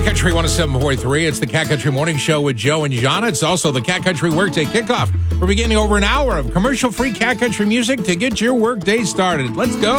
Country 107.3. It's the Cat Country Morning Show with Joe and John. It's also the Cat Country Workday Kickoff. We're beginning over an hour of commercial-free Cat Country music to get your workday started. Let's go.